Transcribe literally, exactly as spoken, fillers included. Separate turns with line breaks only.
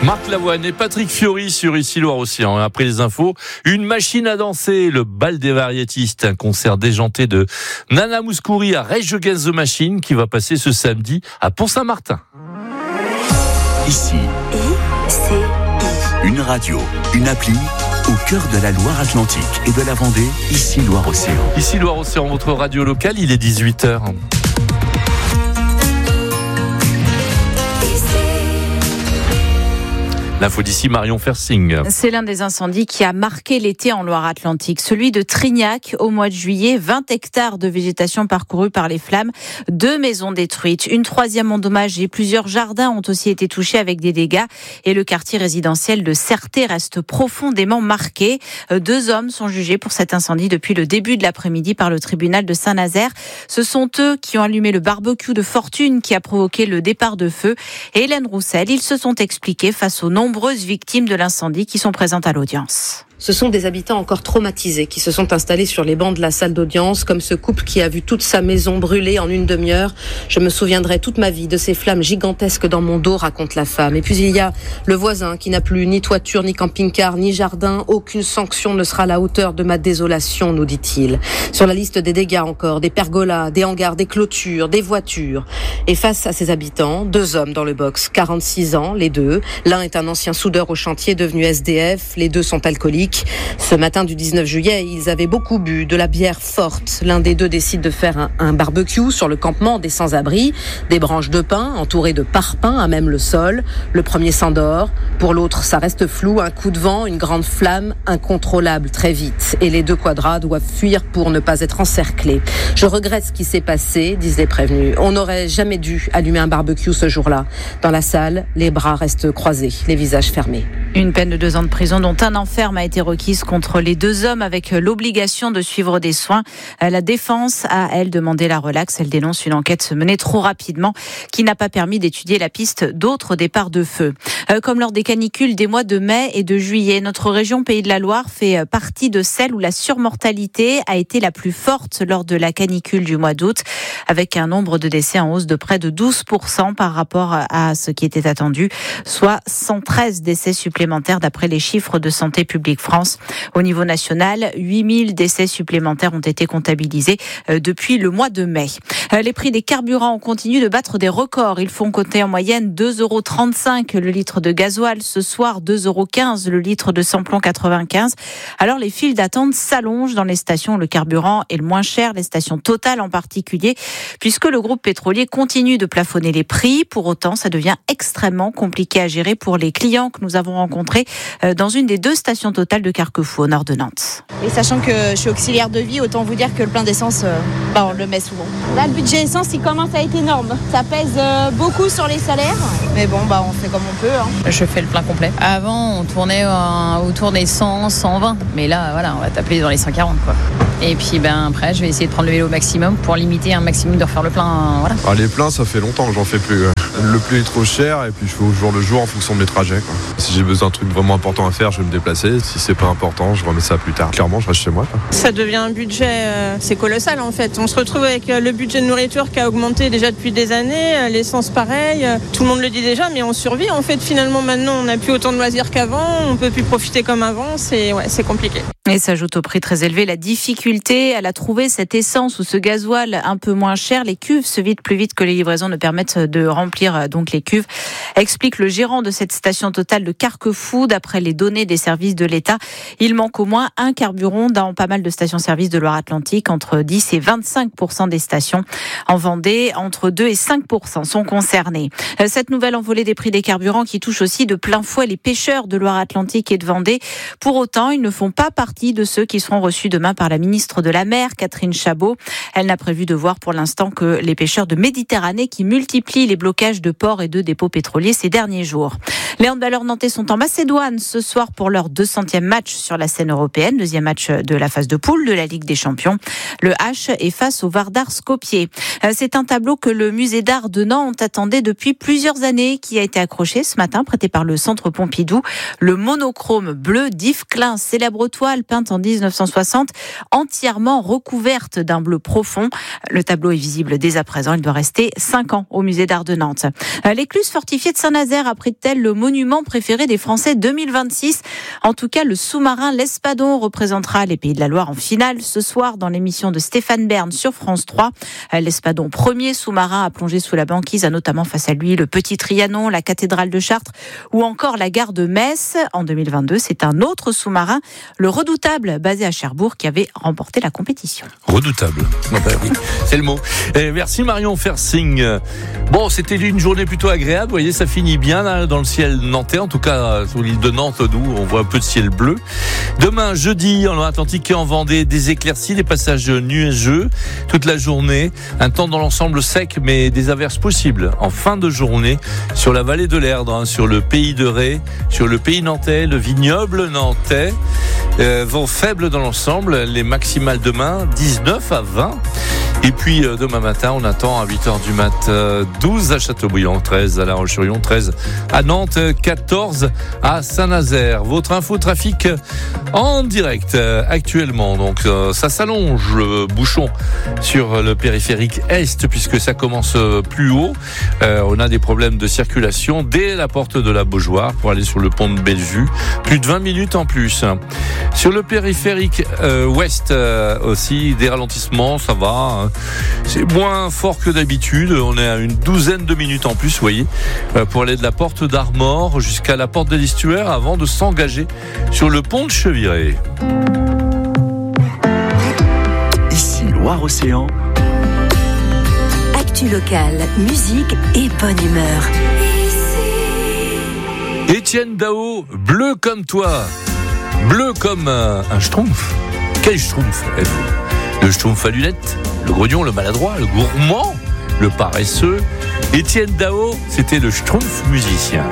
Marc Lavoine et Patrick Fiori sur Ici Loire-Océan. Après les infos, une machine à danser, le bal des variétistes, un concert déjanté de Nana Mouskouri à Rage Against the Machine qui va passer ce samedi à Pont-Saint-Martin.
Ici, I C I. Une radio, une appli au cœur de la Loire-Atlantique et de la Vendée, Ici Loire-Océan.
Ici Loire-Océan, votre radio locale, il est dix-huit heures. L'info d'ici, Marion Fersing.
C'est l'un des incendies qui a marqué l'été en Loire-Atlantique. Celui de Trignac, au mois de juillet, vingt hectares de végétation parcourus par les flammes, deux maisons détruites, une troisième endommagée, plusieurs jardins ont aussi été touchés avec des dégâts et le quartier résidentiel de Certé reste profondément marqué. Deux hommes sont jugés pour cet incendie depuis le début de l'après-midi par le tribunal de Saint-Nazaire. Ce sont eux qui ont allumé le barbecue de fortune qui a provoqué le départ de feu. Et Hélène Roussel, ils se sont expliqués face aux nombreuses victimes de l'incendie qui sont présentes à l'audience.
Ce sont des habitants encore traumatisés qui se sont installés sur les bancs de la salle d'audience, comme ce couple qui a vu toute sa maison brûler en une demi-heure. Je me souviendrai toute ma vie de ces flammes gigantesques dans mon dos, raconte la femme. Et puis il y a le voisin qui n'a plus ni toiture, ni camping-car, ni jardin. Aucune sanction ne sera à la hauteur de ma désolation, nous dit-il. Sur la liste des dégâts encore, des pergolas, des hangars, des clôtures, des voitures. Et face à ces habitants, deux hommes dans le box, quarante-six ans, les deux. L'un est un ancien soudeur au chantier devenu S D F, les deux sont alcooliques. Ce matin du dix-neuf juillet, ils avaient beaucoup bu, de la bière forte. L'un des deux décide de faire un, un barbecue sur le campement des sans-abri. Des branches de pin entourées de parpaings à même le sol. Le premier s'endort. Pour l'autre, ça reste flou. Un coup de vent, une grande flamme, incontrôlable très vite. Et les deux quadras doivent fuir pour ne pas être encerclés. Je regrette ce qui s'est passé, disent les prévenus. On n'aurait jamais dû allumer un barbecue ce jour-là. Dans la salle, les bras restent croisés, les visages fermés.
Une peine de deux ans de prison dont un an ferme a été requise contre les deux hommes avec l'obligation de suivre des soins. La défense a, elle, demandé la relaxe. Elle dénonce une enquête menée trop rapidement qui n'a pas permis d'étudier la piste d'autres départs de feu. Comme lors des canicules des mois de mai et de juillet, notre région Pays de la Loire fait partie de celle où la surmortalité a été la plus forte lors de la canicule du mois d'août, avec un nombre de décès en hausse de près de douze pour cent par rapport à ce qui était attendu, soit cent treize décès supplémentaires d'après les chiffres de Santé publique France. Au niveau national, huit mille décès supplémentaires ont été comptabilisés depuis le mois de mai. Les prix des carburants continuent de battre des records. Ils font compter en moyenne deux euros trente-cinq le litre de gasoil. Ce soir, deux euros quinze le litre de samplon quatre-vingt-quinze. Alors, les files d'attente s'allongent dans les stations où le carburant est le moins cher, les stations Total en particulier, puisque le groupe pétrolier continue de plafonner les prix. Pour autant, ça devient extrêmement compliqué à gérer pour les clients que nous avons rencontrés dans une des deux stations Total de Carquefou, au nord de Nantes.
Et sachant que je suis auxiliaire de vie, autant vous dire que le plein d'essence, euh, bah, on le met souvent. Là, le budget essence, il commence à être énorme. Ça pèse euh, beaucoup sur les salaires. Mais bon, bah, on fait comme on peut. Hein.
Je fais le plein complet. Avant, on tournait euh, autour des cent, cent vingt. Mais là, voilà, on va taper dans les cent quarante, quoi. Et puis, ben, après, je vais essayer de prendre le vélo au maximum pour limiter un maximum de refaire le plein. Euh, voilà.
Ah, les pleins, ça fait longtemps que j'en fais plus. Le plein est trop cher et puis je fais au jour le jour en fonction de mes trajets, quoi. Si j'ai besoin d'un truc vraiment important à faire, je vais me déplacer. Si c'est pas important, je remets ça plus tard. Clairement, je reste chez moi, quoi.
Ça devient un budget, euh, c'est colossal en fait. On se retrouve avec euh, le budget de nourriture qui a augmenté déjà depuis des années, euh, l'essence pareil, euh, tout le monde le dit déjà, mais on survit en fait. Finalement, maintenant, on n'a plus autant de loisirs qu'avant, on peut plus profiter comme avant, c'est, ouais, c'est compliqué.
Et s'ajoute au prix très élevé la difficulté à la trouver, cette essence ou ce gasoil un peu moins cher. Les cuves se vident plus vite que les livraisons ne permettent de remplir donc les cuves, explique le gérant de cette station Total de Carquefou. D'après les données des services de l'État, il manque au moins un carburant dans pas mal de stations-service de Loire-Atlantique. Entre dix et vingt-cinq pour cent des stations en Vendée, entre deux et cinq pour cent sont concernées. Cette nouvelle envolée des prix des carburants qui touche aussi de plein fouet les pêcheurs de Loire-Atlantique et de Vendée. Pour autant, ils ne font pas partie de ceux qui seront reçus demain par la ministre de la Mer, Catherine Chabot. Elle n'a prévu de voir pour l'instant que les pêcheurs de Méditerranée qui multiplient les blocages de ports et de dépôts pétroliers ces derniers jours. Les handballeurs nantais sont en Macédoine ce soir pour leur deux centième match sur la scène européenne, deuxième match de la phase de poule de la Ligue des Champions. Le H est face au Vardar Skopje. C'est un tableau que le musée d'art de Nantes attendait depuis plusieurs années, qui a été accroché ce matin, prêté par le Centre Pompidou. Le monochrome bleu d'Yves Klein, célèbre toile peinte en dix-neuf cent soixante, entièrement recouverte d'un bleu profond. Le tableau est visible dès à présent. Il doit rester cinq ans au musée d'art de Nantes. L'écluse fortifiée de Saint-Nazaire abrite-t-elle le monument préféré des Français deux mille vingt-six? En tout cas, le sous-marin L'Espadon représentera les Pays de la Loire en finale ce soir dans l'émission de Stéphane Bern sur France trois. L'Espadon, premier sous-marin à plonger sous la banquise, a notamment face à lui le Petit Trianon, la cathédrale de Chartres ou encore la gare de Metz. En deux mille vingt-deux, c'est un autre sous-marin, le Redoutable, basé à Cherbourg, qui avait remporté la compétition.
Redoutable, ah ben oui, c'est le mot. Et merci Marion Fersing. Bon, c'était une journée plutôt agréable, vous voyez, ça finit bien là, dans le ciel nantais, en tout cas sur l'île de Nantes, nous, on voit un peu de ciel bleu. Demain, jeudi, en Atlantique et en Vendée, des éclaircies, des passages nuageux toute la journée, un temps dans l'ensemble sec, mais des averses possibles en fin de journée sur la vallée de l'Erdre, hein, sur le pays de Ré, sur le pays nantais, le vignoble nantais. Euh, vent faible dans l'ensemble, les maximales demain, dix-neuf à vingt. Et puis euh, demain matin, on attend à huit heures du mat, euh, douze à Châteaubriand, treize à La Roche-sur-Yon, treize à Nantes, quatorze à Saint-Nazaire. Votre info trafic en direct euh, actuellement. Donc euh, ça s'allonge le bouchon sur le périphérique Est puisque ça commence plus haut. Euh, on a des problèmes de circulation dès la porte de la Beaujoire pour aller sur le pont de Bellevue. Plus de vingt minutes en plus. Sur le périphérique euh, Ouest euh, aussi, des ralentissements, ça va. Hein. C'est moins fort que d'habitude. On est à une douzaine de minutes en plus, vous voyez, euh, pour aller de la porte d'Armor jusqu'à la porte de l'Estuaire avant de s'engager sur le pont de Cheviré.
Ici Loire-Océan.
Actu locale, musique et bonne humeur.
Étienne Dao, bleu comme toi. Bleu comme euh, un schtroumpf. Quel schtroumpf êtes-vous? Le schtroumpf à lunettes, le grognon, le maladroit, le gourmand, le paresseux. Étienne Dao, c'était le schtroumpf musicien.